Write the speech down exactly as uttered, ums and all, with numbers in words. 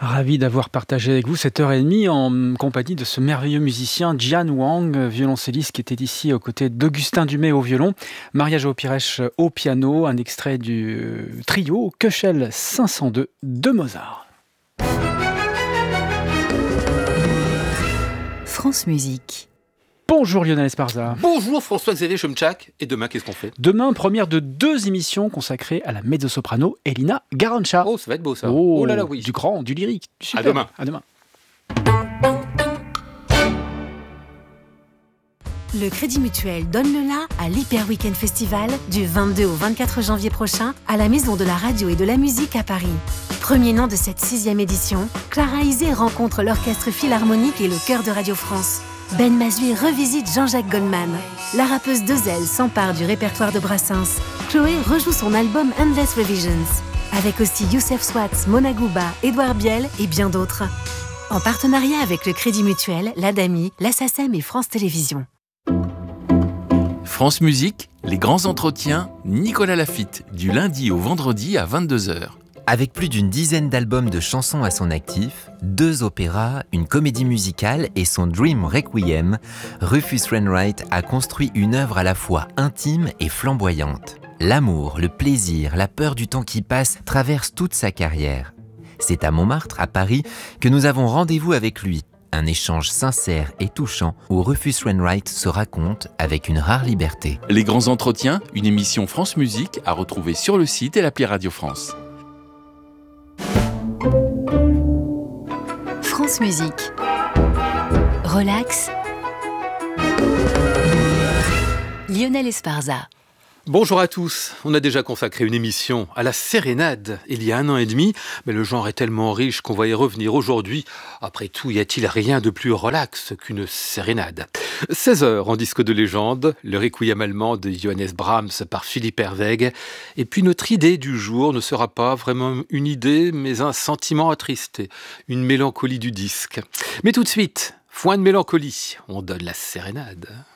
Ravi d'avoir partagé avec vous cette heure et demie en compagnie de ce merveilleux musicien Jian Wang, violoncelliste qui était ici aux côtés d'Augustin Dumay au violon, Maria-Jo Pires au piano, un extrait du trio Köchel cinq cent deux de Mozart. France Musique. Bonjour Lionel Esparza. Bonjour François-Xavier Chomchak. Et demain, qu'est-ce qu'on fait? Demain, première de deux émissions consacrées à la mezzo-soprano Elina Garancha. Oh, ça va être beau ça. Oh, Oh là là, oui. Du grand, du lyrique. Du super. À demain. À demain. Le Crédit Mutuel donne le la à l'Hyper Weekend Festival du vingt-deux au vingt-quatre janvier prochain à la Maison de la Radio et de la Musique à Paris. Premier nom de cette sixième édition, Clara Isé rencontre l'Orchestre Philharmonique et le Chœur de Radio France. Ben Mazui revisite Jean-Jacques Goldman. La rappeuse Dezel s'empare du répertoire de Brassens. Chloé rejoue son album Endless Revisions. Avec aussi Youssef Swatz, Mona Gouba, Édouard Biel et bien d'autres. En partenariat avec le Crédit Mutuel, l'Adami, la SACEM et France Télévisions. France Musique, les grands entretiens, Nicolas Laffitte, du lundi au vendredi à vingt-deux heures. Avec plus d'une dizaine d'albums de chansons à son actif, deux opéras, une comédie musicale et son Dream Requiem, Rufus Wainwright a construit une œuvre à la fois intime et flamboyante. L'amour, le plaisir, la peur du temps qui passe traversent toute sa carrière. C'est à Montmartre, à Paris, que nous avons rendez-vous avec lui. Un échange sincère et touchant où Rufus Wainwright se raconte avec une rare liberté. Les grands entretiens, une émission France Musique à retrouver sur le site et l'appli Radio France. France Musique. Relax. Lionel Esparza. Bonjour à tous. On a déjà consacré une émission à la sérénade il y a un an et demi, mais le genre est tellement riche qu'on va y revenir aujourd'hui. Après tout, y a-t-il rien de plus relax qu'une sérénade? seize heures en disque de légende, le requiem allemand de Johannes Brahms par Philippe Herwegh. Et puis notre idée du jour ne sera pas vraiment une idée, mais un sentiment attristé, une mélancolie du disque. Mais tout de suite, foin de mélancolie, on donne la sérénade.